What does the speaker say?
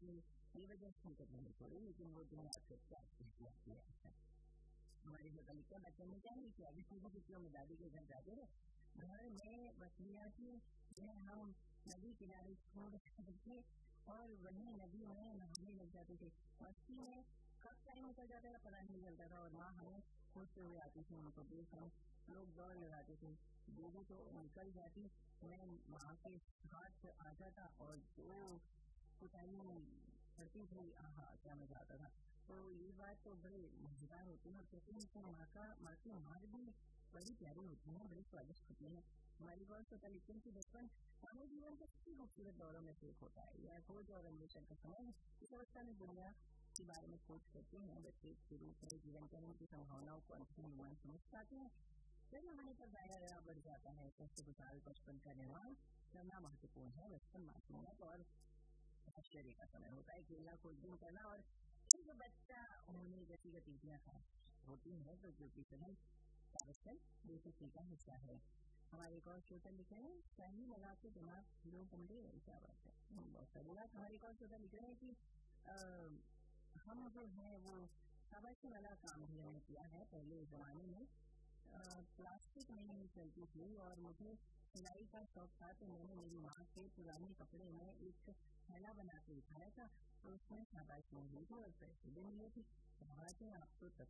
कि ये वजह से टिकट नहीं छोड़ी, लेकिन वो दिन याद करके आपको किया किया हमारे होटल के बच्चे ने क्या नहीं किया, अभी सीधी छुट्टियों में दादी के घर जाते थे, घर में बकरियाँ थी, हम नदी किनारे छोड़ थे और वहीं नदी में नहाने लग जाते थे। मस्ती में कब टाइम निकल जाता था पता नहीं चलता था और माँ हमें खोजते हुए आती थी, उनको देख हम लोग दौड़ लगाते थे। दीदी तो निकल जाती, मैं माँ के हाथ आता था और जो कुटाई करती थी, हाँ क्या मजा आता था। तो ये बात तो बड़ी मजेदार होती है और कहते हैं कि माँ की मार भी बड़ी प्यारी होती है, बड़ी स्वादिष्ट होती है। हमारी बात तो लिखते हैं कि बचपन हमारे जीवन के सबसे खूबसूरत दौरों में से एक होता है। यह खोज और अन्वेषण का समय है। इस अवस्था में दुनिया के बारे में खोज करते हैं, बच्चे के रूप में जीवन के की संभावनाओं को अंतिम मन समझ पाते हैं। जब हमारे पर दायरा बढ़ जाता है, सबसे विशाल बचपन का निर्माण करना महत्वपूर्ण है। बचपन मासूमियत और आश्चर्य का समय होता है, खेलना खोजबीन करना और एक बच्चा होने जैसी गतिविधियां होती है तो जो कि सही बचपन बेसिक का हिस्सा है। हमारे एक और श्रोता लिख रहे हैं, सही लगा के दिमाग लोग बंदे क्या बात है, बहुत सही बात। हमारे एक और श्रोता लिख रहे हैं कि हम जो है वो शाबाशी वाला काम भी हमने किया है। पहले जमाने में प्लास्टिक नहीं चलती थी और मुझे सिलाई का शौक था, तो मैंने मेरी माँ के पुराने कपड़े में एक थैला बना के दिखाया था, तो उसमें शाबाशी मिली थी और पैसे भी मिले थे। बात है, आप तो तब